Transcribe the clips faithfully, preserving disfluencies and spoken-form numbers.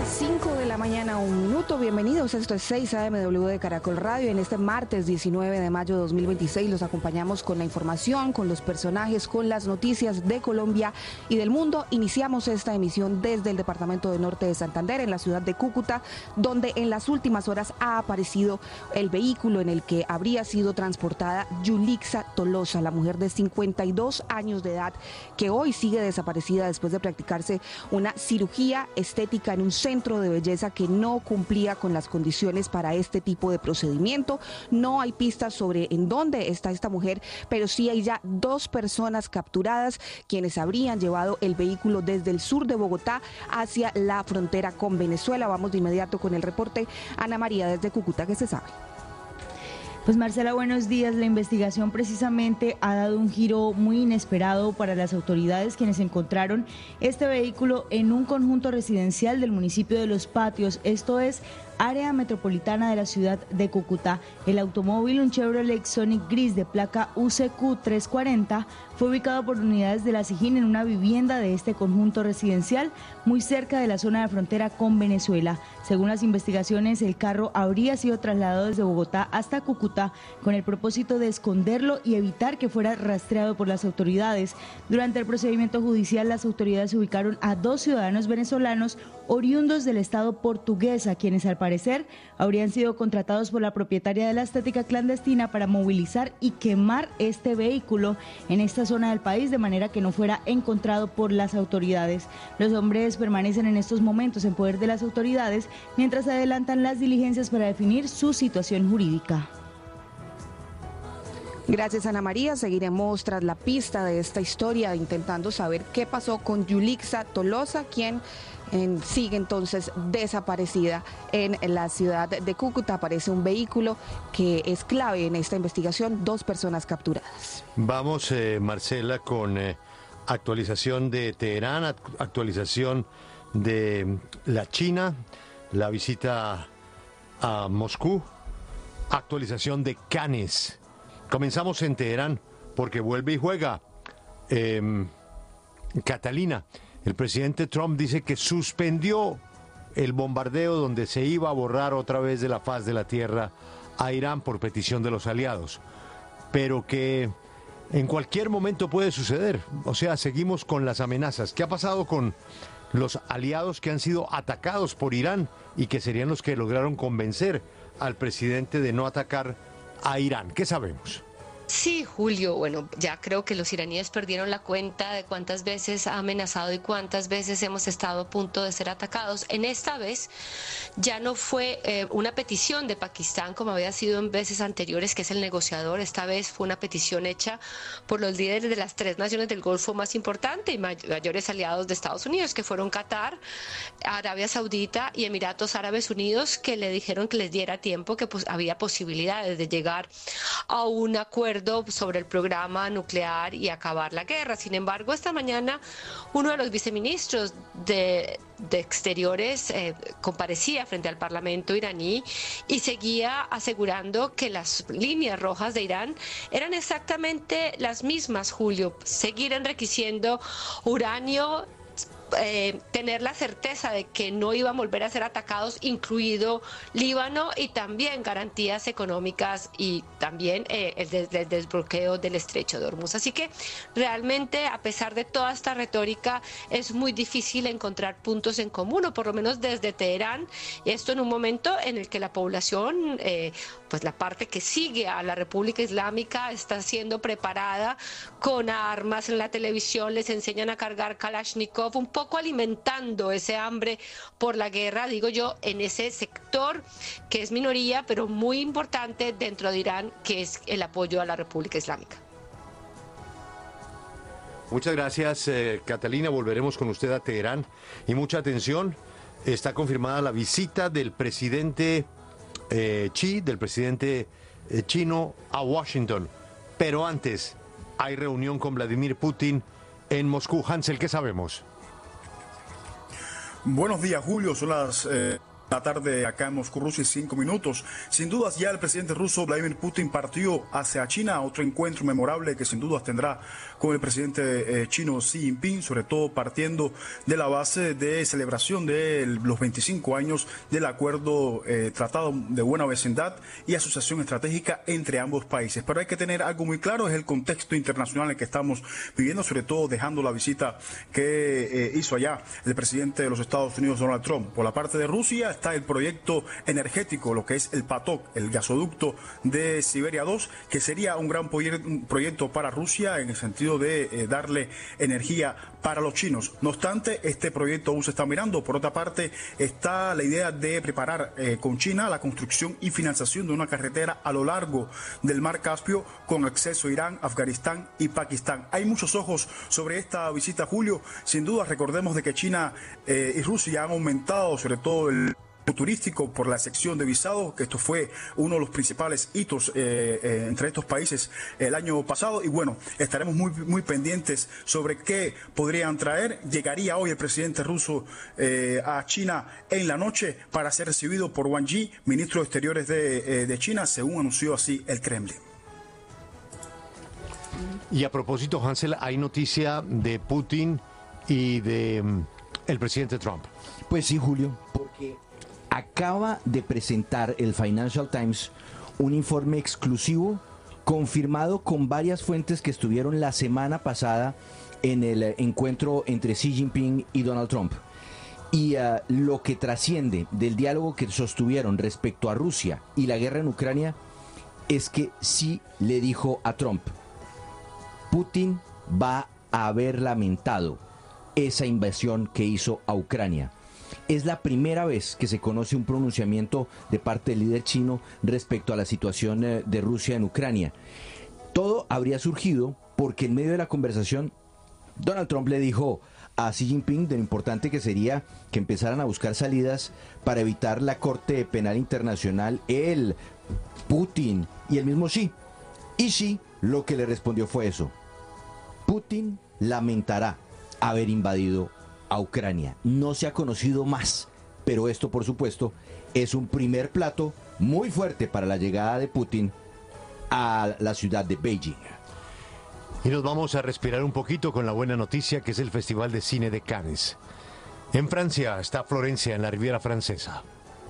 cinco de la mañana, un minuto. Bienvenidos, esto es seis A M W de Caracol Radio. En este martes diecinueve de mayo de dos mil veintiséis los acompañamos con la información, con los personajes, con las noticias de Colombia y del mundo. Iniciamos esta emisión desde el departamento de Norte de Santander, en la ciudad de Cúcuta, donde en las últimas horas ha aparecido el vehículo en el que habría sido transportada Yulixa Tolosa, la mujer de cincuenta y dos años de edad, que hoy sigue desaparecida después de practicarse una cirugía estética en un centro de belleza que no cumplía con las condiciones para este tipo de procedimiento. No hay pistas sobre en dónde está esta mujer, pero sí hay ya dos personas capturadas quienes habrían llevado el vehículo desde el sur de Bogotá hacia la frontera con Venezuela. Vamos de inmediato con el reporte. Ana María, desde Cúcuta, ¿qué se sabe? Pues Marcela, buenos días. La investigación precisamente ha dado un giro muy inesperado para las autoridades, quienes encontraron este vehículo en un conjunto residencial del municipio de Los Patios, esto es área metropolitana de la ciudad de Cúcuta. El automóvil, un Chevrolet Sonic gris de placa U C Q trescientos cuarenta, fue ubicado por unidades de la SIJIN en una vivienda de este conjunto residencial muy cerca de la zona de frontera con Venezuela. Según las investigaciones, el carro habría sido trasladado desde Bogotá hasta Cúcuta con el propósito de esconderlo y evitar que fuera rastreado por las autoridades. Durante el procedimiento judicial, las autoridades ubicaron a dos ciudadanos venezolanos oriundos del estado portuguesa, quienes al parecer habrían sido contratados por la propietaria de la estética clandestina para movilizar y quemar este vehículo en esta zona del país de manera que no fuera encontrado por las autoridades. Los hombres permanecen en estos momentos en poder de las autoridades mientras se adelantan las diligencias para definir su situación jurídica. Gracias, Ana María. Seguiremos tras la pista de esta historia, intentando saber qué pasó con Yulixa Tolosa, quien en, sigue entonces desaparecida en la ciudad de Cúcuta. Aparece un vehículo que es clave en esta investigación, dos personas capturadas. Vamos, eh, Marcela, con eh, actualización de Teherán, actualización de la China, la visita a Moscú, actualización de Cannes. Comenzamos en Teherán porque vuelve y juega. Eh, Catalina, el presidente Trump dice que suspendió el bombardeo donde se iba a borrar otra vez de la faz de la tierra a Irán por petición de los aliados, pero que en cualquier momento puede suceder. O sea, seguimos con las amenazas. ¿Qué ha pasado con los aliados que han sido atacados por Irán y que serían los que lograron convencer al presidente de no atacar a Irán? ¿Qué sabemos? Sí, Julio, bueno, ya creo que los iraníes perdieron la cuenta de cuántas veces ha amenazado y cuántas veces hemos estado a punto de ser atacados. En esta vez ya no fue eh, una petición de Pakistán como había sido en veces anteriores, que es el negociador. Esta vez fue una petición hecha por los líderes de las tres naciones del Golfo más importantes y may- mayores aliados de Estados Unidos, que fueron Qatar, Arabia Saudita y Emiratos Árabes Unidos, que le dijeron que les diera tiempo, que pues, había posibilidades de llegar a un acuerdo sobre el programa nuclear y acabar la guerra. Sin embargo, esta mañana uno de los viceministros de, de Exteriores eh, comparecía frente al Parlamento iraní y seguía asegurando que las líneas rojas de Irán eran exactamente las mismas, Julio: seguir enriqueciendo uranio, Eh, tener la certeza de que no iban a volver a ser atacados, incluido Líbano, y también garantías económicas y también eh, el, des el desbloqueo del estrecho de Hormuz. Así que realmente, a pesar de toda esta retórica, es muy difícil encontrar puntos en común, o por lo menos desde Teherán, esto en un momento en el que la población, eh, pues la parte que sigue a la República Islámica, está siendo preparada con armas. En la televisión les enseñan a cargar Kalashnikov, un poco alimentando ese hambre por la guerra, digo yo, en ese sector que es minoría, pero muy importante dentro de Irán, que es el apoyo a la República Islámica. Muchas gracias, eh, Catalina. Volveremos con usted a Teherán. Y mucha atención, está confirmada la visita del presidente eh, Xi, del presidente eh, chino a Washington. Pero antes, hay reunión con Vladimir Putin en Moscú. Hansel, ¿qué sabemos? Buenos días, Julio. Son las eh, La tarde acá en Moscú, Rusia, cinco minutos. Sin dudas ya el presidente ruso Vladimir Putin partió hacia China, otro encuentro memorable que sin dudas tendrá con el presidente eh, chino Xi Jinping, sobre todo partiendo de la base de celebración de los veinticinco años del acuerdo eh, Tratado de Buena Vecindad y Asociación Estratégica entre ambos países. Pero hay que tener algo muy claro, es el contexto internacional en el que estamos viviendo, sobre todo dejando la visita que eh, hizo allá el presidente de los Estados Unidos, Donald Trump. Por la parte de Rusia está el proyecto energético, lo que es el Patok, el gasoducto de Siberia dos, que sería un gran proyecto para Rusia en el sentido de eh, darle energía para los chinos. No obstante, este proyecto aún se está mirando. Por otra parte, está la idea de preparar eh, con China la construcción y financiación de una carretera a lo largo del mar Caspio con acceso a Irán, Afganistán y Pakistán. Hay muchos ojos sobre esta visita, Julio. Sin duda, recordemos de que China eh, y Rusia han aumentado sobre todo el turístico por la sección de visados, que esto fue uno de los principales hitos eh, eh, entre estos países el año pasado, y bueno, estaremos muy muy pendientes sobre qué podrían traer. Llegaría hoy el presidente ruso eh, a China en la noche para ser recibido por Wang Yi, ministro de Exteriores de, eh, de China, según anunció así el Kremlin. Y a propósito, Hansel, hay noticia de Putin y de um, el presidente Trump. Pues sí, Julio, porque acaba de presentar el Financial Times un informe exclusivo confirmado con varias fuentes que estuvieron la semana pasada en el encuentro entre Xi Jinping y Donald Trump. Y uh, lo que trasciende del diálogo que sostuvieron respecto a Rusia y la guerra en Ucrania es que Xi le dijo a Trump: Putin va a haber lamentado esa invasión que hizo a Ucrania. Es la primera vez que se conoce un pronunciamiento de parte del líder chino respecto a la situación de Rusia en Ucrania. Todo habría surgido porque en medio de la conversación Donald Trump le dijo a Xi Jinping de lo importante que sería que empezaran a buscar salidas para evitar la Corte Penal Internacional, él, Putin y el mismo Xi. Y Xi lo que le respondió fue eso: Putin lamentará haber invadido a Ucrania. No se ha conocido más, pero esto, por supuesto, es un primer plato muy fuerte para la llegada de Putin a la ciudad de Beijing. Y nos vamos a respirar un poquito con la buena noticia, que es el Festival de Cine de Cannes. En Francia está Florencia, en la Riviera Francesa.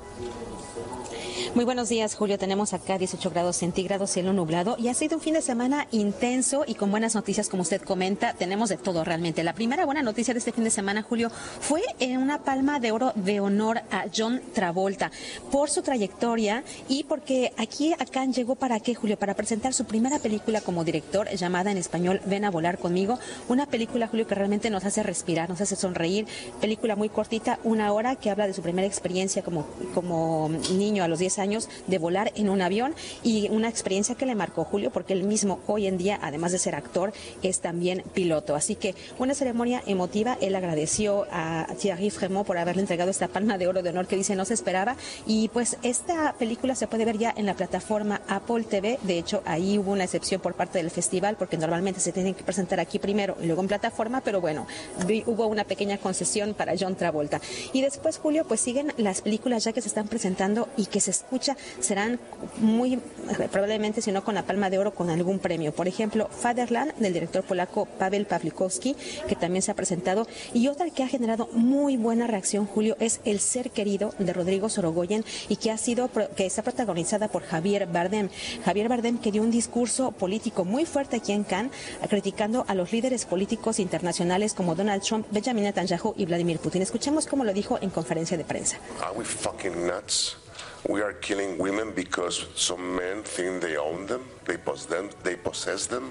Muy buenos días, Julio. Tenemos acá dieciocho grados centígrados, cielo nublado, y ha sido un fin de semana intenso y con buenas noticias, como usted comenta. Tenemos de todo realmente. La primera buena noticia de este fin de semana, Julio, fue en una palma de oro de honor a John Travolta por su trayectoria y porque aquí a Cannes llegó para qué, Julio, para presentar su primera película como director, llamada en español Ven a volar conmigo. Una película, Julio, que realmente nos hace respirar, nos hace sonreír. Película muy cortita, una hora, que habla de su primera experiencia como, como niño a los diez años de volar en un avión, y una experiencia que le marcó, Julio, porque él mismo hoy en día, además de ser actor, es también piloto. Así que una ceremonia emotiva. Él agradeció a Thierry Frémaux por haberle entregado esta palma de oro de honor que dice no se esperaba, y pues esta película se puede ver ya en la plataforma Apple T V. De hecho, ahí hubo una excepción por parte del festival, porque normalmente se tienen que presentar aquí primero y luego en plataforma, pero bueno, hubo una pequeña concesión para John Travolta. Y después, Julio, pues siguen las películas ya que se están presentando y que se escucha, serán muy probablemente, si no con la palma de oro, con algún premio. Por ejemplo, Fatherland, del director polaco Paweł Pawlikowski, que también se ha presentado, y otra que ha generado muy buena reacción, Julio, es El ser querido, de Rodrigo Sorogoyen, y que ha sido que está protagonizada por Javier Bardem. Javier Bardem, que dio un discurso político muy fuerte aquí en Cannes, criticando a los líderes políticos internacionales como Donald Trump, Benjamin Netanyahu y Vladimir Putin. Escuchemos cómo lo dijo en conferencia de prensa. Are we fucking nuts? We are killing women because some men think they own them, they possess them, they possess them.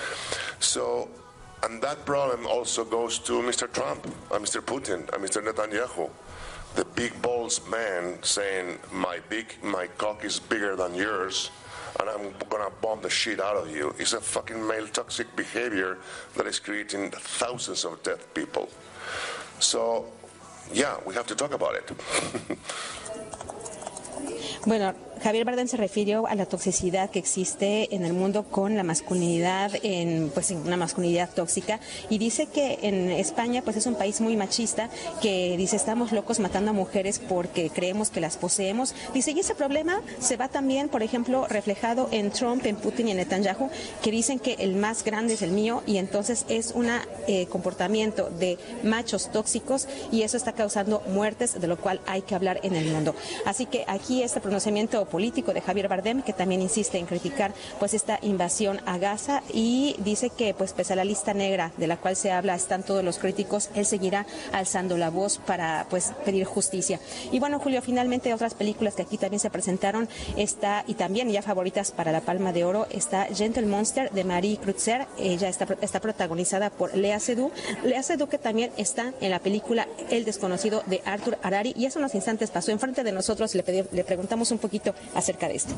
So, and that problem also goes to Mister Trump, and Mister Putin, and Mister Netanyahu, the big balls man saying my big, my cock is bigger than yours, and I'm gonna bomb the shit out of you. It's a fucking male toxic behavior that is creating thousands of dead people. So, yeah, we have to talk about it. Bueno, Javier Bardem se refirió a la toxicidad que existe en el mundo con la masculinidad, en, pues en una masculinidad tóxica, y dice que en España pues es un país muy machista, que dice estamos locos matando a mujeres porque creemos que las poseemos. Dice, y ese problema se va también, por ejemplo, reflejado en Trump, en Putin y en Netanyahu, que dicen que el más grande es el mío, y entonces es un eh, comportamiento de machos tóxicos, y eso está causando muertes, de lo cual hay que hablar en el mundo. Así que aquí este pronunciamiento político de Javier Bardem, que también insiste en criticar pues esta invasión a Gaza, y dice que pues pese a la lista negra de la cual se habla están todos los críticos, él seguirá alzando la voz para pues pedir justicia. Y bueno, Julio, finalmente otras películas que aquí también se presentaron está, y también ya favoritas para la Palma de Oro, está Gentle Monster de Marie Kreutzer. Ella está, está protagonizada por Lea Seydoux. Lea Seydoux, que también está en la película El desconocido de Arthur Harari, y hace unos instantes pasó enfrente de nosotros y le, pedí, le preguntamos un poquito acerca de esto.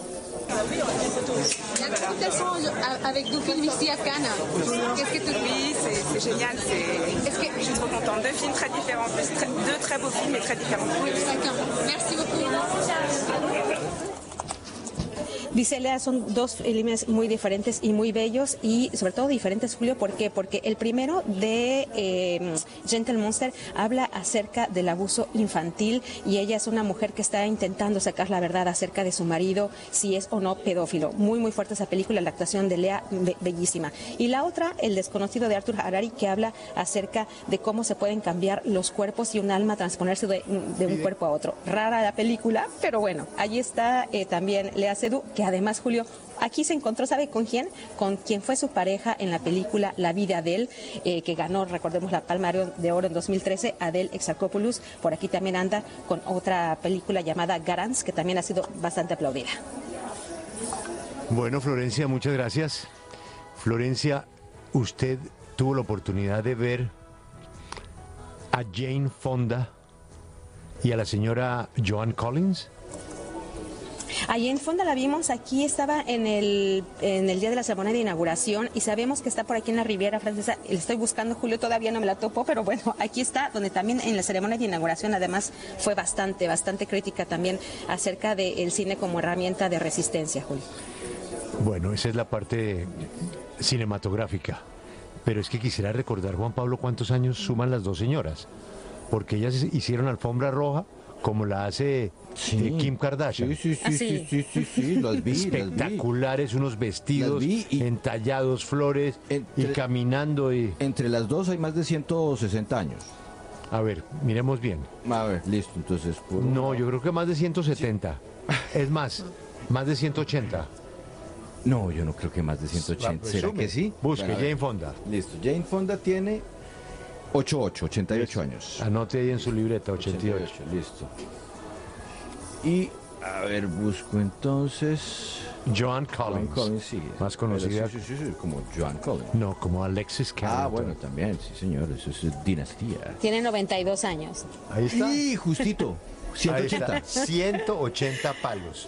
La confrontation avec deux films ici à Cannes. Qu'est-ce que tu Oui, c'est génial. Est-ce que je suis trop contente. Deux films très différents, en plus, très, deux très beaux films et très différents. Oui, chacun. Merci beaucoup. Dice Lea, son dos filmes muy diferentes y muy bellos, y sobre todo diferentes, Julio, ¿por qué? Porque el primero de eh, Gentle Monster habla acerca del abuso infantil, y ella es una mujer que está intentando sacar la verdad acerca de su marido, si es o no pedófilo. Muy, muy fuerte esa película, la actuación de Lea, be- bellísima. Y la otra, El desconocido de Arthur Harari, que habla acerca de cómo se pueden cambiar los cuerpos y un alma transponerse de, de un cuerpo a otro. Rara la película, pero bueno, allí está eh, también Lea Seydoux, que además, Julio, aquí se encontró, ¿sabe con quién? Con quien fue su pareja en la película La vida de él, eh, que ganó, recordemos, la Palma de Oro en dos mil trece, Adele Exarchopoulos. Por aquí también anda con otra película llamada Garance, que también ha sido bastante aplaudida. Bueno, Florencia, muchas gracias. Florencia, usted tuvo la oportunidad de ver a Jane Fonda y a la señora Joan Collins. Allí en Fonda la vimos, aquí estaba en el, en el día de la ceremonia de inauguración, y sabemos que está por aquí en la Riviera Francesa. Le estoy buscando, Julio, todavía no me la topo, pero bueno, aquí está, donde también en la ceremonia de inauguración además fue bastante, bastante crítica también acerca del cine como herramienta de resistencia, Julio. Bueno, esa es la parte cinematográfica, pero es que quisiera recordar, Juan Pablo, cuántos años suman las dos señoras, porque ellas hicieron alfombra roja como la hace Sí. eh, Kim Kardashian. Sí, sí, sí, Ah, sí, sí. sí, sí, sí, las vi, las vi. Espectaculares, unos vestidos Las vi y- entallados, flores, Entre- y caminando. Y Entre las dos hay más de ciento sesenta años. a ver, miremos bien. A ver, listo, entonces. por- No, yo creo que más de ciento setenta. Es más, más de ciento ochenta. No, yo no creo que más de ciento ochenta. ¿Será Resume. que sí? Busque, Bueno, a ver. Jane Fonda. Listo, Jane Fonda tiene ochenta y ocho, ochenta y ocho años. Anote ahí en su libreta, ochenta y ocho. listo. Y, a ver, busco entonces... Joan Joan Collins, Collins, sí. más conocida. Sí, sí, sí, sí, como Joan Collins. No, como Alexis Carrington. Ah, bueno, también, sí, señor, eso es dinastía. Tiene noventa y dos años. Ahí está. Sí, justito. Ahí ciento ochenta. está. ciento ochenta palos.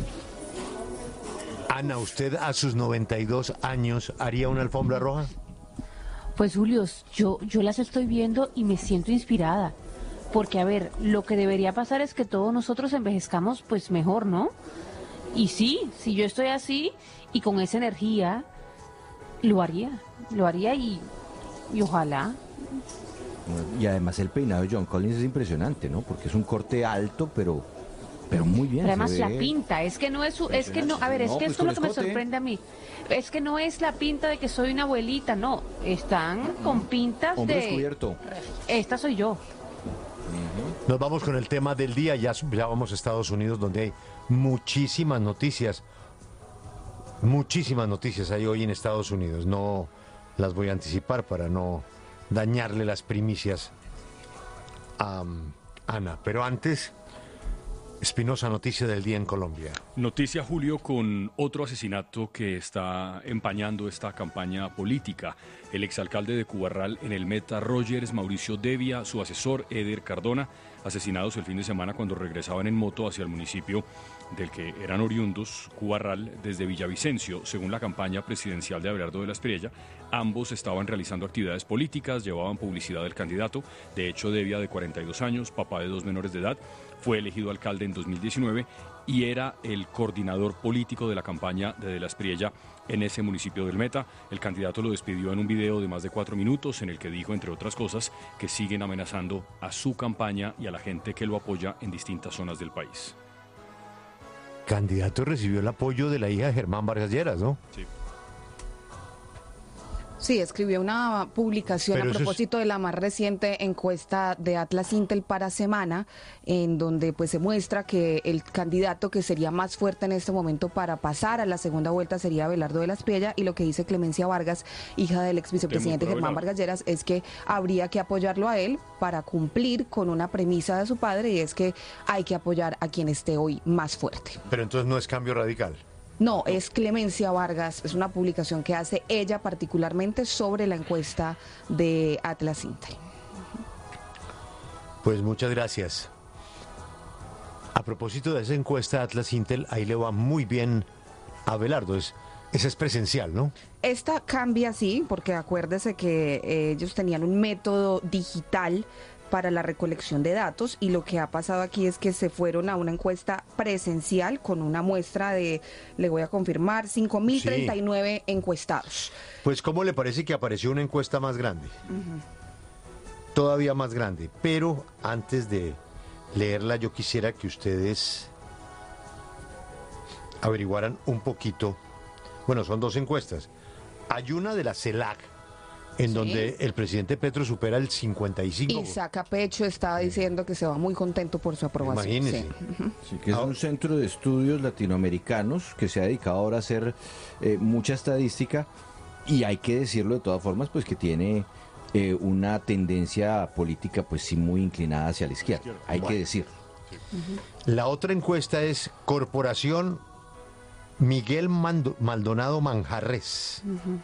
Ana, ¿usted a sus noventa y dos años haría una alfombra roja? Pues Julio, yo, yo las estoy viendo y me siento inspirada. Porque, a ver, lo que debería pasar es que todos nosotros envejezcamos pues mejor, ¿no? Y sí, si yo estoy así y con esa energía, lo haría, lo haría y, y ojalá. Y además el peinado de John Collins es impresionante, ¿no? Porque es un corte alto, pero, pero muy bien. Pero además se la ve. pinta, es que no es, su- es que no, a ver, es No, que pues esto es lo con que me escote. sorprende a mí. Es que no es la pinta de que soy una abuelita, no, están con pintas Hombre de... descubierto. Esta soy yo. Nos vamos con el tema del día. Ya, ya vamos a Estados Unidos, donde hay muchísimas noticias. Muchísimas noticias hay hoy en Estados Unidos. No las voy a anticipar para no dañarle las primicias a um, Ana. Pero antes, Espinosa, noticia del día en Colombia. Noticia, Julio, con otro asesinato que está empañando esta campaña política. El exalcalde de Cubarral en el Meta, Rogers Mauricio Devia, su asesor Eder Cardona, asesinados el fin de semana cuando regresaban en moto hacia el municipio del que eran oriundos, Cubarral, desde Villavicencio. Según la campaña presidencial de Abelardo de la Espriella, ambos estaban realizando actividades políticas, llevaban publicidad del candidato. De hecho, Devia, de cuarenta y dos años, papá de dos menores de edad, fue elegido alcalde en dos mil diecinueve y era el coordinador político de la campaña de De la Espriella en ese municipio del Meta. El candidato lo despidió en un video de más de cuatro minutos en el que dijo, entre otras cosas, que siguen amenazando a su campaña y a la gente que lo apoya en distintas zonas del país. Candidato recibió el apoyo de la hija de Germán Vargas Lleras, ¿no? Sí. Sí, escribió una publicación Pero a propósito es... de la más reciente encuesta de Atlas Intel para Semana, en donde pues se muestra que el candidato que sería más fuerte en este momento para pasar a la segunda vuelta sería Abelardo de la Espriella, y lo que dice Clemencia Vargas, hija del ex vicepresidente Germán Vargas Lleras, es que habría que apoyarlo a él para cumplir con una premisa de su padre, y es que hay que apoyar a quien esté hoy más fuerte. Pero entonces no es Cambio Radical. No, es Clemencia Vargas, es una publicación que hace ella particularmente sobre la encuesta de Atlas Intel. Pues muchas gracias. A propósito de esa encuesta de Atlas Intel, ahí le va muy bien a Abelardo. Es, esa es presencial, ¿no? Esta cambia, sí, porque acuérdese que eh, ellos tenían un método digital para la recolección de datos, y lo que ha pasado aquí es que se fueron a una encuesta presencial con una muestra de, le voy a confirmar, cinco mil treinta y nueve sí. encuestados. Pues ¿cómo le parece que apareció una encuesta más grande? Uh-huh. Todavía más grande, pero antes de leerla yo quisiera que ustedes averiguaran un poquito. Bueno, son dos encuestas. Hay una de la CELAC, en sí. donde el presidente Petro supera el cincuenta y cinco. Y saca pecho, estaba diciendo que se va muy contento por su aprobación. Imagínese. Sí. Sí, que es un centro de estudios latinoamericanos que se ha dedicado ahora a hacer eh, mucha estadística, y hay que decirlo de todas formas, pues que tiene eh, una tendencia política pues sí muy inclinada hacia la izquierda, hay bueno. que decirlo. Uh-huh. La otra encuesta es Corporación Miguel Mando- Maldonado Manjarres. Uh-huh.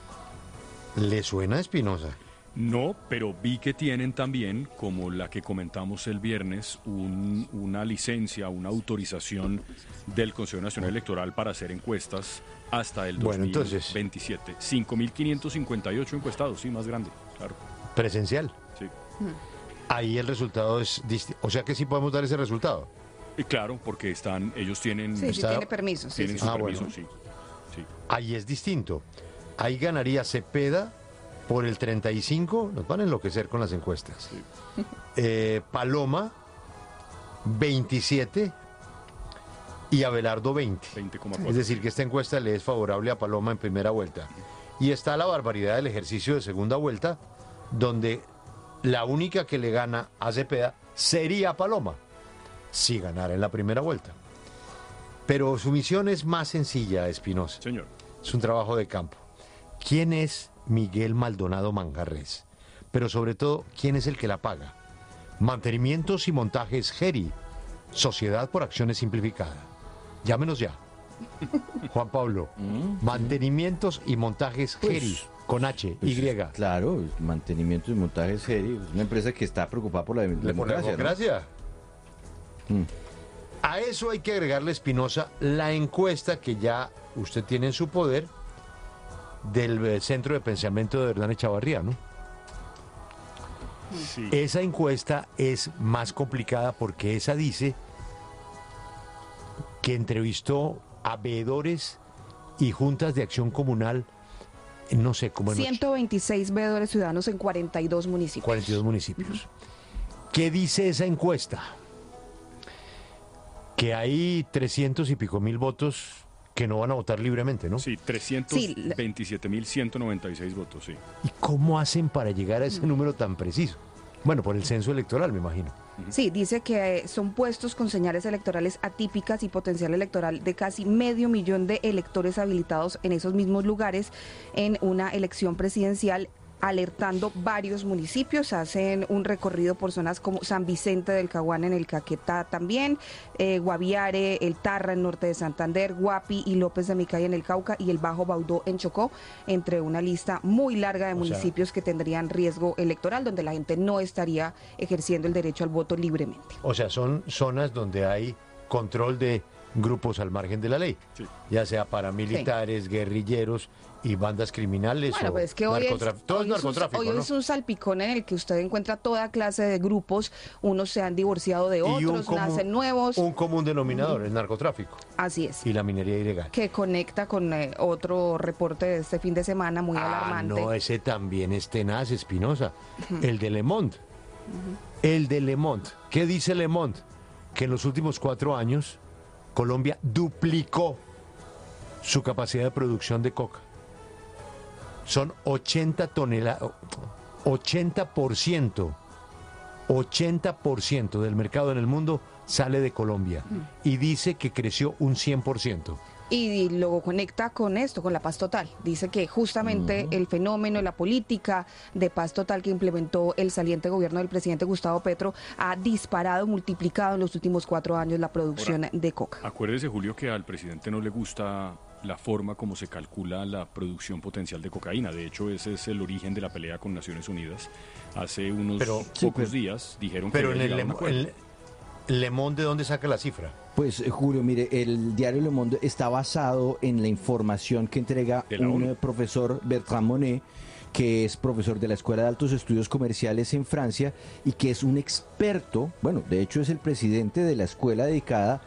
¿Le suena, Espinosa? No, pero vi que tienen también, como la que comentamos el viernes, un, una licencia, una autorización del Consejo Nacional Electoral para hacer encuestas hasta el bueno, dos mil veintisiete. Entonces, cinco mil quinientos cincuenta y ocho encuestados, sí, más grande, claro. Presencial. Sí. Ahí el resultado es distinto. O sea que sí podemos dar ese resultado. Y claro, porque están, ellos tienen... Sí, está, sí tiene permiso. Sí, tienen sí. su ah, permiso, bueno. sí, sí. Ahí es distinto. Ahí ganaría Cepeda por el treinta y cinco, nos van a enloquecer con las encuestas. Sí. Eh, Paloma, veintisiete, y Abelardo, veinte. veinte coma cuatro. Es decir, que esta encuesta le es favorable a Paloma en primera vuelta. Y está la barbaridad del ejercicio de segunda vuelta, donde la única que le gana a Cepeda sería Paloma, si ganara en la primera vuelta. Pero su misión es más sencilla, Espinosa. Señor. Es un trabajo de campo. ¿Quién es Miguel Maldonado Manjarres? Pero sobre todo, ¿quién es el que la paga? Mantenimientos y montajes Geri, Sociedad por Acciones Simplificada. Llámenos ya. Juan Pablo, mantenimientos y montajes Geri, pues, con H, pues, Y. Claro, mantenimientos y montajes Geri, una empresa que está preocupada por la democracia. Por la democracia. ¿No? Mm. A eso hay que agregarle, Espinosa, la encuesta que ya usted tiene en su poder del Centro de Pensamiento de Hernán Echavarría, ¿no? Sí. Esa encuesta es más complicada porque esa dice que entrevistó a veedores y juntas de acción comunal, no sé cómo... ciento veintiséis veedores ciudadanos en cuarenta y dos municipios. cuarenta y dos municipios. Uh-huh. ¿Qué dice esa encuesta? Que hay trescientos y pico mil votos que no van a votar libremente, ¿no? Sí, trescientos veintisiete mil ciento noventa y seis votos, sí. ¿Y cómo hacen para llegar a ese número tan preciso? Bueno, por el censo electoral, me imagino. Sí, dice que son puestos con señales electorales atípicas y potencial electoral de casi medio millón de electores habilitados en esos mismos lugares en una elección presidencial alertando varios municipios. Hacen un recorrido por zonas como San Vicente del Caguán en el Caquetá también, eh, Guaviare, el Tarra en norte de Santander, Guapi y López de Micaya en el Cauca y el Bajo Baudó en Chocó, entre una lista muy larga de municipios o sea, que tendrían riesgo electoral, donde la gente no estaría ejerciendo el derecho al voto libremente. O sea, son zonas donde hay control de grupos al margen de la ley, sí. ya sea paramilitares, sí. guerrilleros y bandas criminales bueno, o pues es que hoy es, todo hoy es narcotráfico. Hoy ¿no? es un salpicón en el que usted encuentra toda clase de grupos, unos se han divorciado de otros, común, nacen nuevos. Un común denominador, uh-huh. el narcotráfico. Así es. Y la minería ilegal. Que conecta con eh, otro reporte de este fin de semana muy ah, alarmante. No, ese también es tenaz, Espinosa. Uh-huh. El de Le Monde. Uh-huh. El de Le Monde. ¿Qué dice Le Monde? Que en los últimos cuatro años Colombia duplicó su capacidad de producción de coca. Son ochenta toneladas, ochenta por ciento, ochenta por ciento del mercado en el mundo sale de Colombia y dice que creció un cien por ciento. Y lo conecta con esto, con la paz total. Dice que justamente uh-huh. el fenómeno, la política de paz total que implementó el saliente gobierno del presidente Gustavo Petro ha disparado, multiplicado en los últimos cuatro años la producción Ahora, de coca. Acuérdese, Julio, que al presidente no le gusta la forma como se calcula la producción potencial de cocaína. De hecho, ese es el origen de la pelea con Naciones Unidas. Hace unos pero, pocos sí, pero, días dijeron pero que... Pero en el, el Le Monde, ¿de dónde saca la cifra? Pues, Julio, mire, el diario Le Monde está basado en la información que entrega un ONU. profesor, Bertrand Monet, que es profesor de la Escuela de Altos Estudios Comerciales en Francia y que es un experto, bueno, de hecho es el presidente de la escuela dedicada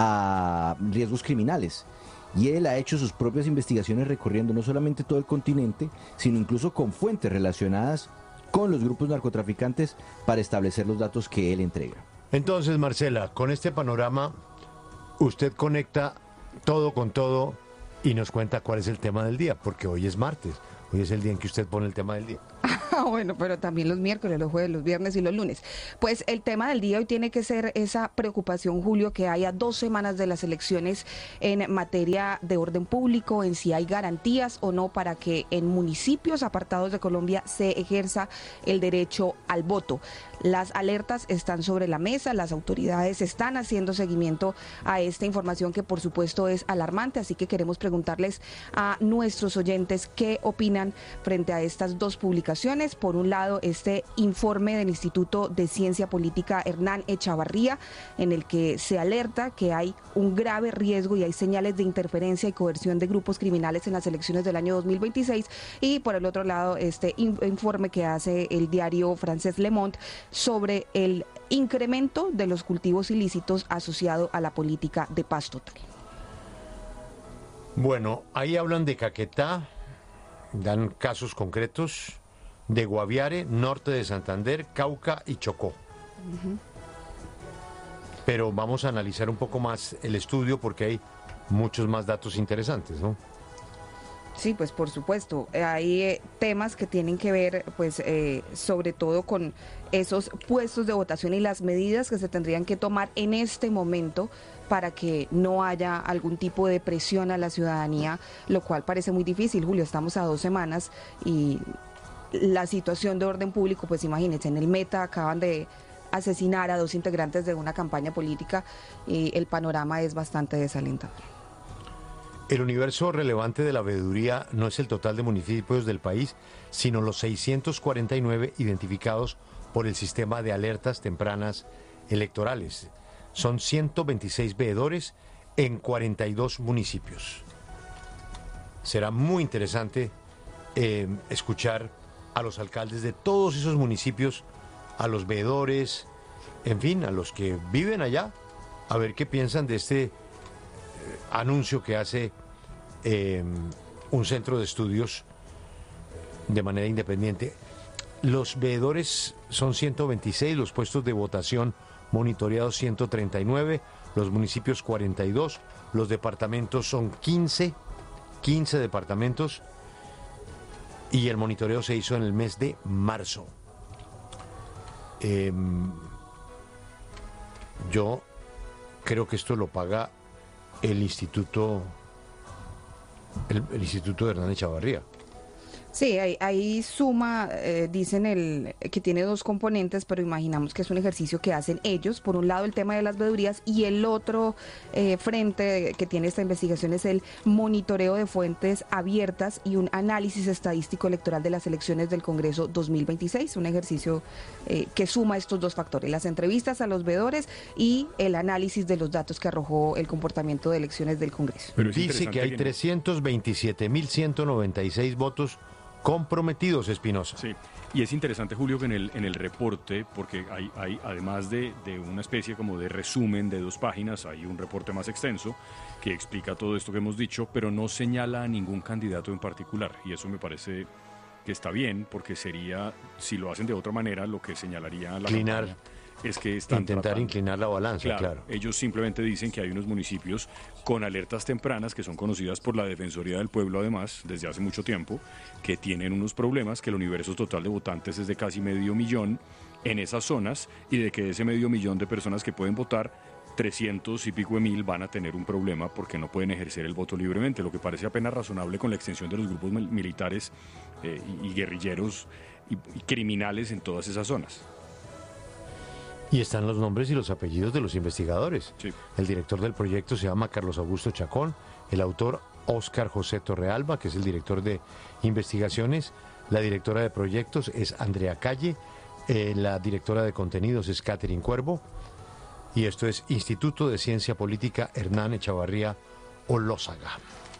a riesgos criminales. Y él ha hecho sus propias investigaciones recorriendo no solamente todo el continente, sino incluso con fuentes relacionadas con los grupos narcotraficantes para establecer los datos que él entrega. Entonces, Marcela, con este panorama, usted conecta todo con todo y nos cuenta cuál es el tema del día, porque hoy es martes, hoy es el día en que usted pone el tema del día. Bueno, pero también los miércoles, los jueves, los viernes y los lunes. Pues el tema del día hoy tiene que ser esa preocupación, Julio, que haya dos semanas de las elecciones en materia de orden público, en si hay garantías o no para que en municipios apartados de Colombia se ejerza el derecho al voto. Las alertas están sobre la mesa, las autoridades están haciendo seguimiento a esta información que por supuesto es alarmante, así que queremos preguntarles a nuestros oyentes qué opinan frente a estas dos publicaciones. Por un lado, este informe del Instituto de Ciencia Política Hernán Echavarría, en el que se alerta que hay un grave riesgo y hay señales de interferencia y coerción de grupos criminales en las elecciones del año dos mil veintiséis, y por el otro lado, este informe que hace el diario francés Le Monde sobre el incremento de los cultivos ilícitos asociado a la política de paz total. Bueno, ahí hablan de Caquetá, dan casos concretos de Guaviare, norte de Santander, Cauca y Chocó. Uh-huh. Pero vamos a analizar un poco más el estudio porque hay muchos más datos interesantes, ¿no? Sí, pues por supuesto, hay eh, temas que tienen que ver, pues, eh, sobre todo con esos puestos de votación y las medidas que se tendrían que tomar en este momento para que no haya algún tipo de presión a la ciudadanía, lo cual parece muy difícil, Julio, estamos a dos semanas y la situación de orden público, pues imagínense, en el Meta acaban de asesinar a dos integrantes de una campaña política y el panorama es bastante desalentador. El universo relevante de la veeduría no es el total de municipios del país, sino los seiscientos cuarenta y nueve identificados por el sistema de alertas tempranas electorales. Son ciento veintiséis veedores en cuarenta y dos municipios. Será muy interesante eh, escuchar a los alcaldes de todos esos municipios, a los veedores, en fin, a los que viven allá, a ver qué piensan de este anuncio que hace eh, un centro de estudios de manera independiente. Los veedores son ciento veintiséis, los puestos de votación monitoreados ciento treinta y nueve, los municipios cuarenta y dos, los departamentos son quince, quince departamentos, y el monitoreo se hizo en el mes de marzo. Eh, yo creo que esto lo paga el Instituto el, el Instituto de Hernán Echavarría. Sí, ahí, ahí suma, eh, dicen el que tiene dos componentes, pero imaginamos que es un ejercicio que hacen ellos. Por un lado el tema de las veedurías y el otro eh, frente que tiene esta investigación es el monitoreo de fuentes abiertas y un análisis estadístico electoral de las elecciones del Congreso dos mil veintiséis, un ejercicio eh, que suma estos dos factores, las entrevistas a los veedores y el análisis de los datos que arrojó el comportamiento de elecciones del Congreso. Pero dice que hay que trescientos veintisiete mil ciento noventa y seis votos comprometidos, Espinosa. Sí, y es interesante, Julio, que en el, en el reporte, porque hay, hay además de, de una especie como de resumen de dos páginas, hay un reporte más extenso que explica todo esto que hemos dicho, pero no señala a ningún candidato en particular, y eso me parece que está bien, porque sería, si lo hacen de otra manera, lo que señalaría la Inclinar. campaña es que están Intentar tratando, inclinar la balanza, claro, claro. Ellos simplemente dicen que hay unos municipios con alertas tempranas que son conocidas por la Defensoría del Pueblo, además, desde hace mucho tiempo, que tienen unos problemas, que el universo total de votantes es de casi medio millón en esas zonas y de que de ese medio millón de personas que pueden votar, trescientos y pico de mil van a tener un problema porque no pueden ejercer el voto libremente, lo que parece apenas razonable con la extensión de los grupos militares eh, y, y guerrilleros y, y criminales en todas esas zonas. Y están los nombres y los apellidos de los investigadores. Sí. El director del proyecto se llama Carlos Augusto Chacón, el autor Óscar José Torrealba, que es el director de investigaciones, la directora de proyectos es Andrea Calle, eh, la directora de contenidos es Catherine Cuervo, y esto es Instituto de Ciencia Política Hernán Echavarría Olózaga.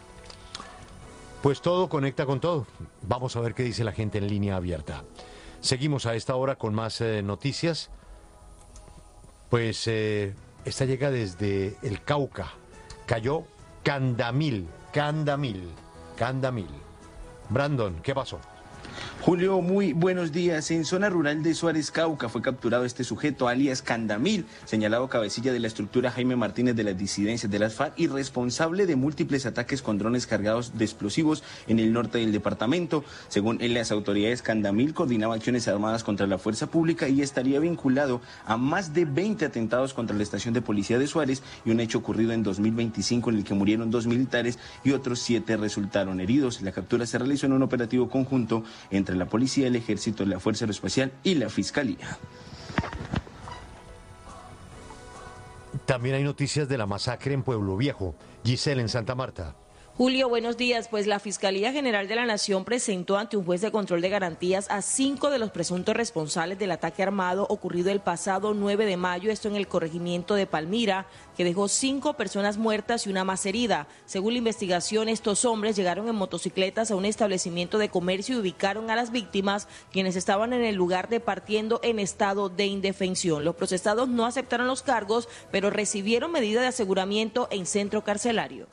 Pues todo conecta con todo. Vamos a ver qué dice la gente en línea abierta. Seguimos a esta hora con más eh, noticias. Pues eh, esta llega desde el Cauca. Cayó Candamil, Candamil, Candamil. Brandon, ¿qué pasó? Julio, muy buenos días. En zona rural de Suárez, Cauca, fue capturado este sujeto, alias Candamil, señalado cabecilla de la estructura Jaime Martínez de las disidencias de las FARC y responsable de múltiples ataques con drones cargados de explosivos en el norte del departamento. Según él, las autoridades, Candamil coordinaba acciones armadas contra la fuerza pública y estaría vinculado a más de veinte atentados contra la estación de policía de Suárez y un hecho ocurrido en dos mil veinticinco en el que murieron dos militares y otros siete resultaron heridos. La captura se realizó en un operativo conjunto entre la policía, el ejército, la fuerza aeroespacial y la fiscalía. También hay noticias de la masacre en Pueblo Viejo. Giselle, en Santa Marta. Julio, buenos días. Pues la Fiscalía General de la Nación presentó ante un juez de control de garantías a cinco de los presuntos responsables del ataque armado ocurrido el pasado nueve de mayo, esto en el corregimiento de Palmira, que dejó cinco personas muertas y una más herida. Según la investigación, estos hombres llegaron en motocicletas a un establecimiento de comercio y ubicaron a las víctimas, quienes estaban en el lugar departiendo en estado de indefensión. Los procesados no aceptaron los cargos, pero recibieron medida de aseguramiento en centro carcelario.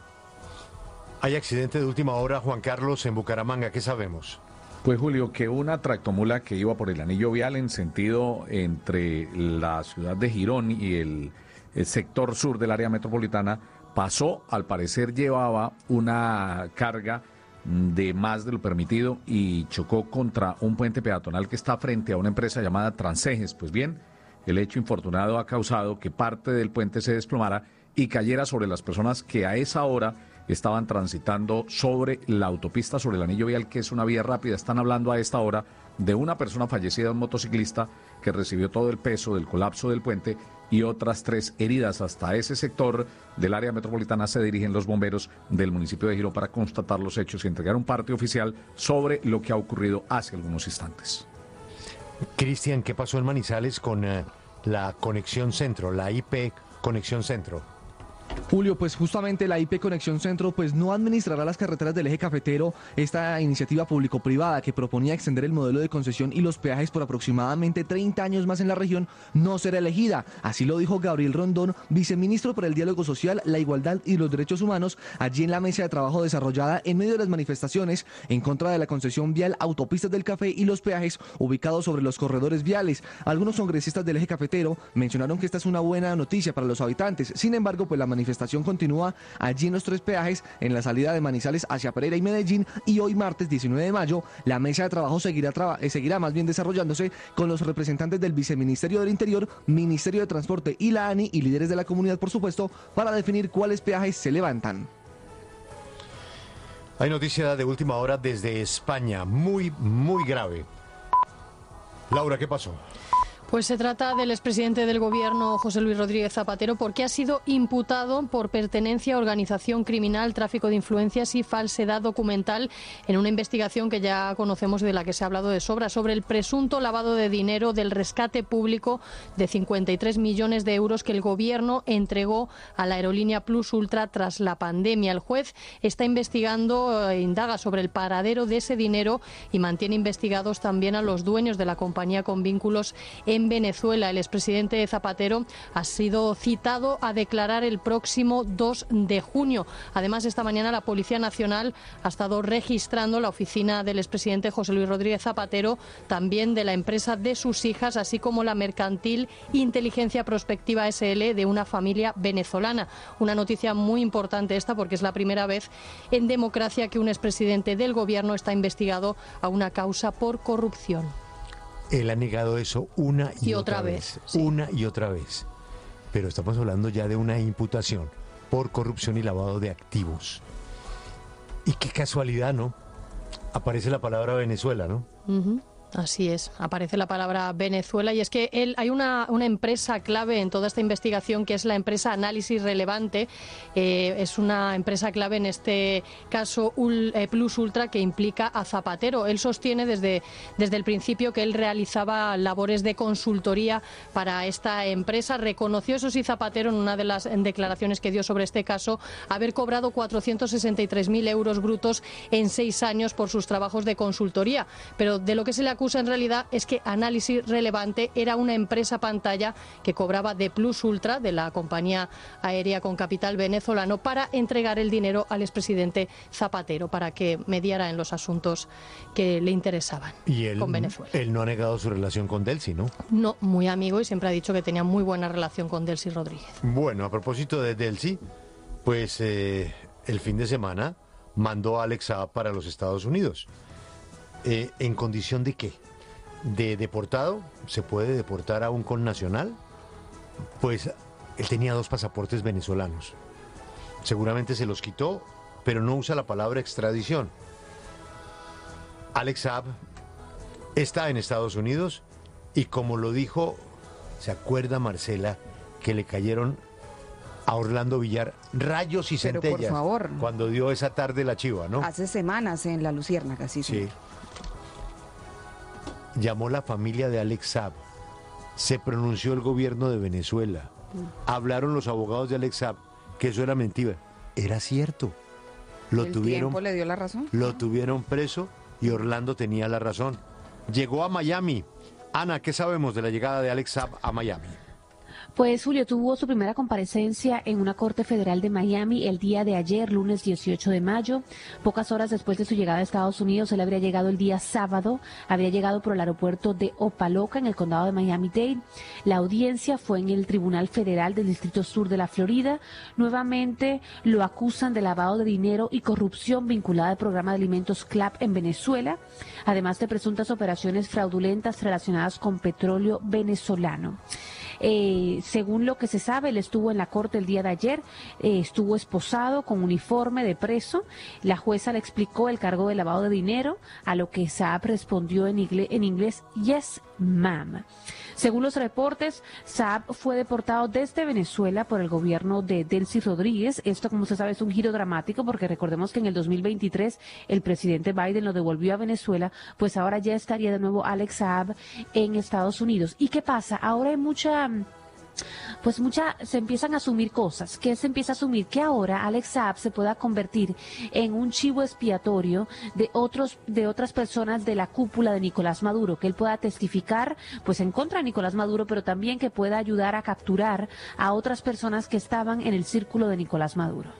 Hay accidente de última hora, Juan Carlos, en Bucaramanga. ¿Qué sabemos? Pues Julio, que una tractomula que iba por el anillo vial en sentido entre la ciudad de Girón y el, el sector sur del área metropolitana pasó, al parecer llevaba una carga de más de lo permitido y chocó contra un puente peatonal que está frente a una empresa llamada Transejes. Pues bien, el hecho infortunado ha causado que parte del puente se desplomara y cayera sobre las personas que a esa hora estaban transitando sobre la autopista, sobre el anillo vial, que es una vía rápida. Están hablando a esta hora de una persona fallecida, un motociclista que recibió todo el peso del colapso del puente y otras tres heridas. Hasta ese sector del área metropolitana se dirigen los bomberos del municipio de Girón para constatar los hechos y entregar un parte oficial sobre lo que ha ocurrido hace algunos instantes. Cristian, ¿qué pasó en Manizales con eh, la Conexión Centro, la I P Conexión Centro? Julio, pues justamente la I P Conexión Centro pues no administrará las carreteras del eje cafetero. Esta iniciativa público-privada que proponía extender el modelo de concesión y los peajes por aproximadamente treinta años más en la región no será elegida. Así lo dijo Gabriel Rondón, viceministro para el Diálogo Social, la Igualdad y los Derechos Humanos, allí en la mesa de trabajo desarrollada en medio de las manifestaciones en contra de la concesión vial Autopistas del Café y los peajes ubicados sobre los corredores viales. Algunos congresistas del eje cafetero mencionaron que esta es una buena noticia para los habitantes. Sin embargo, pues la manifestación continúa allí en los tres peajes en la salida de Manizales hacia Pereira y Medellín, y hoy martes diecinueve de mayo la mesa de trabajo seguirá, traba, eh, seguirá más bien desarrollándose con los representantes del Viceministerio del Interior, Ministerio de Transporte y la ANI y líderes de la comunidad, por supuesto, para definir cuáles peajes se levantan. Hay noticia de última hora desde España, muy, muy grave. Laura, ¿qué pasó? Pues se trata del expresidente del Gobierno, José Luis Rodríguez Zapatero, porque ha sido imputado por pertenencia a organización criminal, tráfico de influencias y falsedad documental en una investigación que ya conocemos y de la que se ha hablado de sobra, sobre el presunto lavado de dinero del rescate público de cincuenta y tres millones de euros que el Gobierno entregó a la aerolínea Plus Ultra tras la pandemia. El juez está investigando, eh, indaga sobre el paradero de ese dinero y mantiene investigados también a los dueños de la compañía con vínculos en En Venezuela. El expresidente Zapatero ha sido citado a declarar el próximo dos de junio. Además, esta mañana la Policía Nacional ha estado registrando la oficina del expresidente José Luis Rodríguez Zapatero, también de la empresa de sus hijas, así como la mercantil Inteligencia Prospectiva S L de una familia venezolana. Una noticia muy importante esta, porque es la primera vez en democracia que un expresidente del Gobierno está investigado a una causa por corrupción. Él ha negado eso una y, Y otra, otra vez, vez, sí. una y otra vez. Pero estamos hablando ya de una imputación por corrupción y lavado de activos. Y qué casualidad, ¿no? Aparece la palabra Venezuela, ¿no? Uh-huh. Así es, aparece la palabra Venezuela y es que él, hay una, una empresa clave en toda esta investigación que es la empresa Análisis Relevante. Eh, es una empresa clave en este caso Ul, eh, Plus Ultra, que implica a Zapatero. Él sostiene desde, desde el principio que él realizaba labores de consultoría para esta empresa. Reconoció, eso sí, Zapatero en una de las declaraciones que dio sobre este caso, haber cobrado cuatrocientos sesenta y tres mil euros brutos en seis años por sus trabajos de consultoría. Pero de lo que se le acusa en realidad es que Análisis Relevante era una empresa pantalla que cobraba de Plus Ultra, de la compañía aérea con capital venezolano, para entregar el dinero al expresidente Zapatero para que mediara en los asuntos que le interesaban Y él, con Venezuela. él no ha negado su relación con Delcy, ¿no? No, muy amigo, y siempre ha dicho que tenía muy buena relación con Delcy Rodríguez. Bueno, a propósito de Delcy, pues eh, el fin de semana mandó a Alex Saab para los Estados Unidos. Eh, ¿En condición de qué? ¿De deportado? ¿Se puede deportar a un connacional? Pues él tenía dos pasaportes venezolanos. Seguramente se los quitó, pero no usa la palabra extradición. Alex Saab está en Estados Unidos y, como lo dijo, ¿se acuerda Marcela que le cayeron a Orlando Villar rayos y Pero, centellas? por favor. Cuando dio esa tarde la chiva, ¿no? Hace semanas en La Luciérnaga, sí, Sí. Llamó la familia de Alex Saab. Se pronunció el gobierno de Venezuela. Hablaron los abogados de Alex Saab que eso era mentira. Era cierto. Lo ¿El tuvieron, tiempo le dio la razón? lo tuvieron preso y Orlando tenía la razón. Llegó a Miami. Ana, ¿qué sabemos de la llegada de Alex Saab a Miami? Pues Julio tuvo su primera comparecencia en una corte federal de Miami el día de ayer, lunes dieciocho de mayo. Pocas horas después de su llegada a Estados Unidos, él habría llegado el día sábado, habría llegado por el aeropuerto de Opa-locka en el condado de Miami-Dade. La audiencia fue en el Tribunal Federal del Distrito Sur de la Florida. Nuevamente lo acusan de lavado de dinero y corrupción vinculada al programa de alimentos CLAP en Venezuela, además de presuntas operaciones fraudulentas relacionadas con petróleo venezolano. Eh, según lo que se sabe, él estuvo en la corte el día de ayer, eh, estuvo esposado con uniforme de preso. La jueza le explicó el cargo de lavado de dinero, a lo que Saab respondió en inglés, en inglés yes, ma'am. Según los reportes, Saab fue deportado desde Venezuela por el gobierno de Delcy Rodríguez. Esto, como se sabe, es un giro dramático porque recordemos que en el dos mil veintitrés el presidente Biden lo devolvió a Venezuela, pues ahora ya estaría de nuevo Alex Saab en Estados Unidos. ¿Y qué pasa? Ahora hay mucha... Pues mucha, se empiezan a asumir cosas, que se empieza a asumir que ahora Alex Saab se pueda convertir en un chivo expiatorio de otros, de otras personas de la cúpula de Nicolás Maduro, que él pueda testificar pues en contra de Nicolás Maduro, pero también que pueda ayudar a capturar a otras personas que estaban en el círculo de Nicolás Maduro.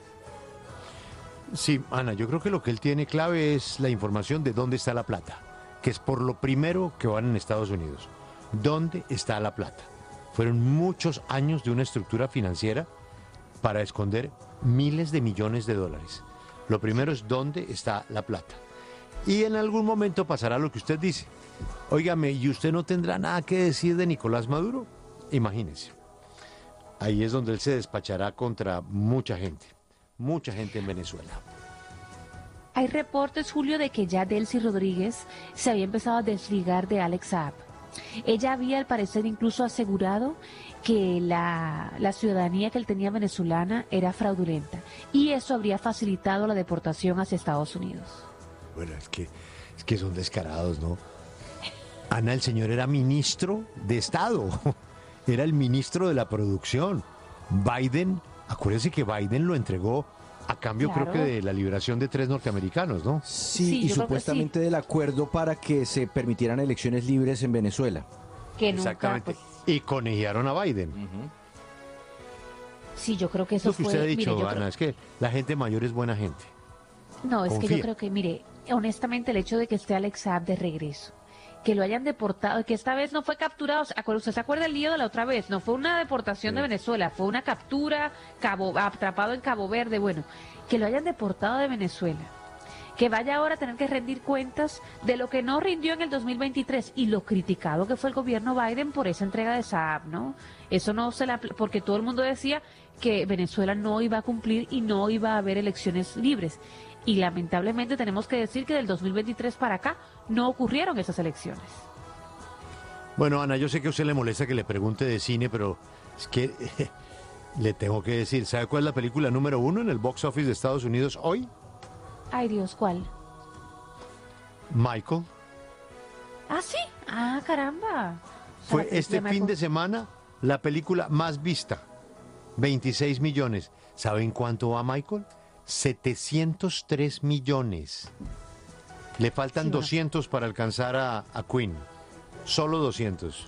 Sí, Ana, yo creo que lo que él tiene clave es la información de dónde está la plata, que es por lo primero que van en Estados Unidos. ¿Dónde está la plata? Fueron muchos años de una estructura financiera para esconder miles de millones de dólares. Lo primero es dónde está la plata. Y en algún momento pasará lo que usted dice. Óigame, ¿y usted no tendrá nada que decir de Nicolás Maduro? Imagínese. Ahí es donde él se despachará contra mucha gente. Mucha gente en Venezuela. Hay reportes, Julio, de que ya Delcy Rodríguez se había empezado a desligar de Alex Saab. Ella había, al parecer, incluso asegurado que la, la ciudadanía que él tenía venezolana era fraudulenta y eso habría facilitado la deportación hacia Estados Unidos. Bueno, es que, es que son descarados, ¿no? Ana, el señor era ministro de Estado, era el ministro de la producción. Biden, acuérdense que Biden lo entregó a cambio, claro, creo que de la liberación de tres norteamericanos, ¿no? Sí, sí, y supuestamente sí, del acuerdo para que se permitieran elecciones libres en Venezuela. Que nunca, exactamente. Pues... Y conejearon a Biden. Uh-huh. Sí, yo creo que eso Lo que fue... usted ha dicho, mire, Ana, creo... es que la gente mayor es buena gente. No, es Confía. que yo creo que, mire, honestamente el hecho de que esté Alex Saab de regreso, que lo hayan deportado, que esta vez no fue capturado, ¿usted se acuerda el lío de la otra vez? No fue una deportación sí. de Venezuela, fue una captura, Cabo, atrapado en Cabo Verde, bueno, que lo hayan deportado de Venezuela, que vaya ahora a tener que rendir cuentas de lo que no rindió en el dos mil veintitrés y lo criticado que fue el gobierno Biden por esa entrega de Saab, ¿no? Eso no se la... porque todo el mundo decía que Venezuela no iba a cumplir y no iba a haber elecciones libres. Y lamentablemente tenemos que decir que del dos mil veintitrés para acá no ocurrieron esas elecciones. Bueno, Ana, yo sé que a usted le molesta que le pregunte de cine, pero es que eh, le tengo que decir, ¿sabe cuál es la película número uno en el box office de Estados Unidos hoy? Ay, Dios, ¿cuál? Michael. Ah, sí. Ah, caramba. Fue este fin de semana la película más vista. veintiséis millones. ¿Saben cuánto va Michael? setecientos tres millones. Le faltan sí, doscientos para alcanzar a, a Queen. Solo doscientos.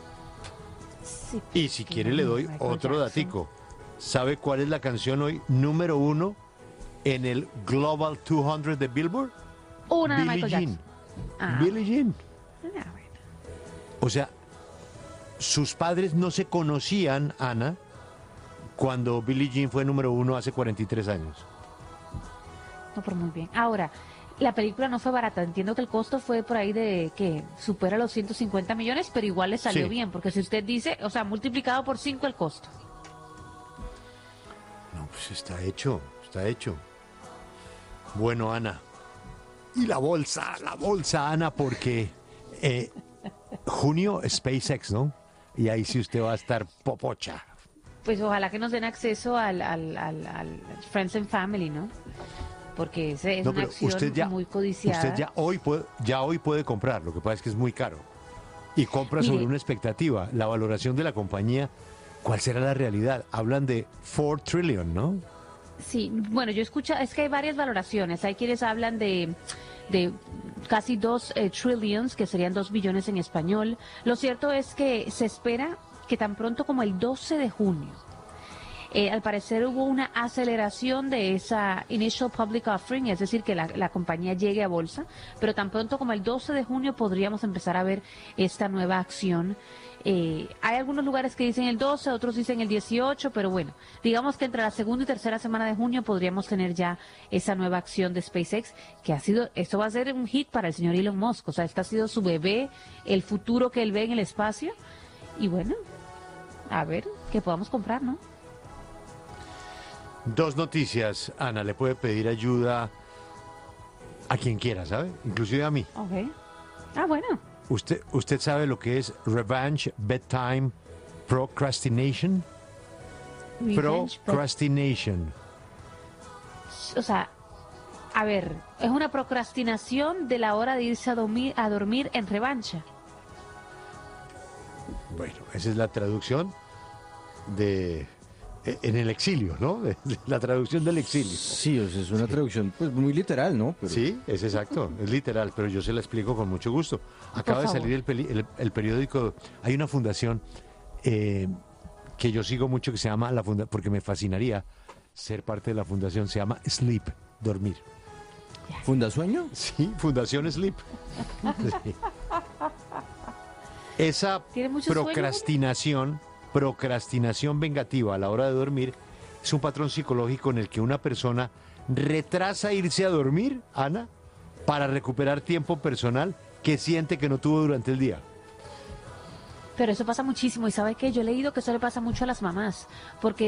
Sí, y si quiere le doy Michael otro Jackson. Datico. ¿Sabe cuál es la canción hoy número uno en el Global doscientos de Billboard? Una de Billie Michael Jean. Jackson. Ah. Billie Jean. Ah, bueno. O sea, sus padres no se conocían, Ana, cuando Billie Jean fue número uno hace cuarenta y tres años. No, pero muy bien. Ahora, la película no fue barata. Entiendo que el costo fue por ahí de que supera los ciento cincuenta millones, pero igual le salió sí. bien, porque si usted dice, o sea, multiplicado por cinco el costo. No, pues está hecho, está hecho. Bueno, Ana. Y la bolsa, la bolsa, Ana, porque eh, junio SpaceX, ¿no? Y ahí sí usted va a estar popocha. Pues ojalá que nos den acceso al, al, al, al Friends and Family, ¿no? Porque ese es no, una acción usted ya, muy codiciada. Usted ya hoy, puede, ya hoy puede comprar, lo que pasa es que es muy caro. Y compra Mire, sobre una expectativa, la valoración de la compañía, ¿cuál será la realidad? Hablan de cuatro trillion, ¿no? Sí, bueno, yo escucho, es que hay varias valoraciones. Hay quienes hablan de, de casi dos eh, trillions, que serían dos billones en español. Lo cierto es que se espera que tan pronto como el doce de junio, eh, al parecer hubo una aceleración de esa initial public offering, es decir, que la, la compañía llegue a bolsa, pero tan pronto como el doce de junio podríamos empezar a ver esta nueva acción. Eh, hay algunos lugares que dicen el doce, otros dicen el dieciocho, pero bueno, digamos que entre la segunda y tercera semana de junio podríamos tener ya esa nueva acción de SpaceX, que ha sido, esto va a ser un hit para el señor Elon Musk, o sea, este ha sido su bebé, el futuro que él ve en el espacio, y bueno, a ver, que podamos comprar, ¿no? Dos noticias, Ana, le puede pedir ayuda a quien quiera, ¿sabe? Inclusive a mí. Ok. Ah, bueno. ¿Usted, usted sabe lo que es Revenge Bedtime Procrastination? Revenge Procrastination. O sea, a ver, es una procrastinación de la hora de irse a dormir, a dormir en revancha. Bueno, esa es la traducción de... en el exilio, ¿no? La traducción del exilio. Sí, o sea, es una traducción pues muy literal, ¿no? Pero... Sí, es exacto, es literal, pero yo se la explico con mucho gusto. Acaba de salir el, peli, el, el periódico, hay una fundación eh, que yo sigo mucho que se llama, la funda, porque me fascinaría ser parte de la fundación, se llama Sleep, dormir. ¿Fundasueño? Sí, Fundación Sleep. Sí. Esa procrastinación... procrastinación vengativa a la hora de dormir es un patrón psicológico en el que una persona retrasa irse a dormir, Ana, para recuperar tiempo personal que siente que no tuvo durante el día. Pero eso pasa muchísimo y ¿sabe qué? Yo he leído que eso le pasa mucho a las mamás, porque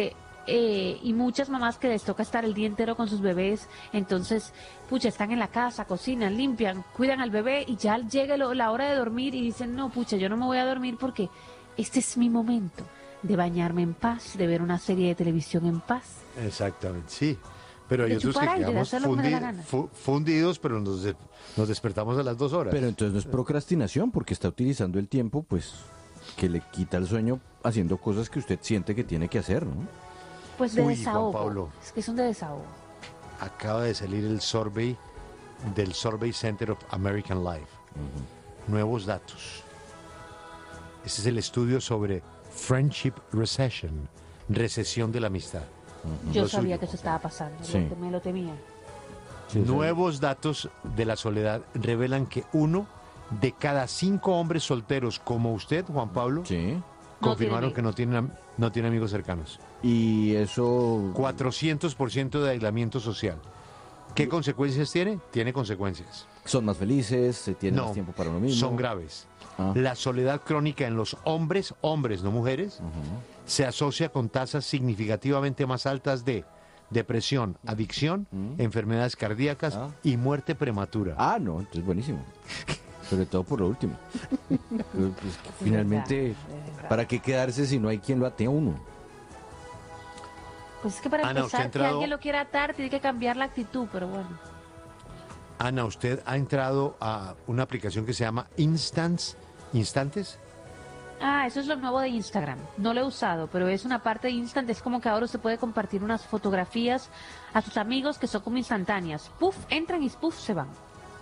eh, y muchas mamás que les toca estar el día entero con sus bebés, entonces, pucha, están en la casa, cocinan, limpian, cuidan al bebé y ya llega lo, la hora de dormir y dicen, no, pucha, yo no me voy a dormir porque este es mi momento de bañarme en paz, de ver una serie de televisión en paz. Exactamente, sí. Pero hay De otros que chupar aire, de quedamos hacer lo que me dé la fundi- gana. fu- fundidos, pero nos, de- nos despertamos a las dos horas. Pero entonces no es procrastinación porque está utilizando el tiempo, pues, que le quita el sueño haciendo cosas que usted siente que tiene que hacer, ¿no? Pues de Uy, Juan desahogo. Pablo. Es que son de desahogo. Acaba de salir el survey del Survey Center of American Life. Nuevos datos. Este es el estudio sobre Friendship Recession, recesión de la amistad. Yo Lo sabía suyo. que eso estaba pasando, Sí. lo- me lo temía. Nuevos datos de la soledad revelan que uno de cada cinco hombres solteros como usted, Juan Pablo, confirmaron No tiene que no tienen, am- no tienen amigos cercanos. Y eso... cuatrocientos por ciento de aislamiento social. ¿Qué consecuencias tiene? Tiene consecuencias. Son más felices, se tienen No, más tiempo para uno mismo. son graves. Ah. La soledad crónica en los hombres, hombres, no mujeres, se asocia con tasas significativamente más altas de depresión, adicción, enfermedades cardíacas y muerte prematura. Ah, no, entonces buenísimo. Sobre todo por lo último. Pero, pues, que finalmente, ¿para qué quedarse si no hay quien lo ate a uno? Pues es que para Ana, ¿usted ha empezar, que entrado- alguien lo quiera atar, tiene que cambiar la actitud, pero bueno. Ana, ¿usted ha entrado a una aplicación que se llama Instants, Instantes? Ah, eso es lo nuevo de Instagram. No lo he usado, pero es una parte de Instant. Es como que ahora usted puede compartir unas fotografías a sus amigos que son como instantáneas. Puf, entran y puf, se van.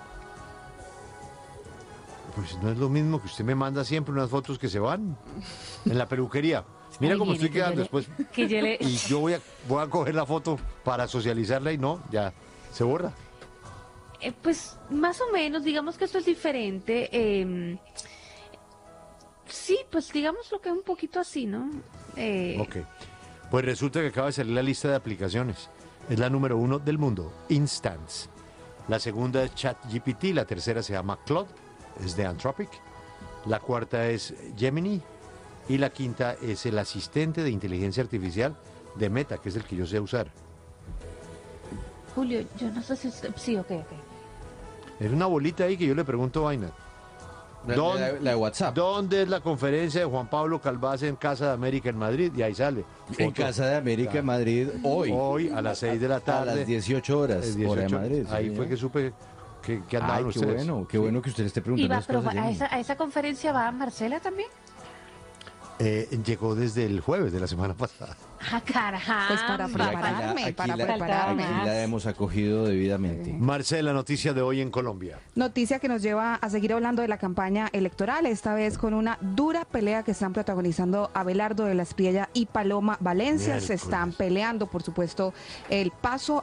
Pues no es lo mismo que usted me manda siempre unas fotos que se van en la peluquería. Mira Ahí cómo viene, estoy que yo quedando le- después. que yo le- Y yo voy a, voy a coger la foto para socializarla y no, ya se borra. Eh, pues más o menos, digamos que esto es diferente. eh, sí, pues digamos lo que es un poquito así, ¿no? Eh, Ok. Pues resulta que acaba de salir la lista de aplicaciones. Es la número uno del mundo, Instance. La segunda es ChatGPT, la tercera se llama Claude, es de Anthropic. La cuarta es Gemini y la quinta es el asistente de inteligencia artificial de Meta, que es el que yo sé usar. Julio, yo no sé si usted... Sí, ok, ok. Es una bolita ahí que yo le pregunto vaina. La- ¿Dónde- la- la de WhatsApp. ¿Dónde es la conferencia de Juan Pablo Calvás en Casa de América en Madrid? Y ahí sale. En Foto. Casa de América en Madrid, hoy. Hoy a las seis de la tarde. A las dieciocho horas, Es hora de dieciocho. Madrid. sí, Ahí señor. fue que supe que, que andaban Ay, qué ustedes. bueno, qué bueno que usted le esté Y preguntando va, las pero cosas. va- a, Jenny. esa, a esa conferencia va Marcela también. Eh, llegó desde el jueves de la semana pasada. Ah, caramba. Pues para prepararme, Aquí para la- prepararme. Aquí la hemos acogido debidamente. Marcela, noticia de hoy en Colombia. Noticia que nos lleva a seguir hablando de la campaña electoral, esta vez con una dura pelea que están protagonizando Abelardo de la Espriella y Paloma Valencia. Se Miércoles. están peleando, por supuesto, el paso